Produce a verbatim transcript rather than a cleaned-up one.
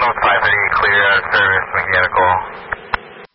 Note five thirty, clear out of service, mechanical.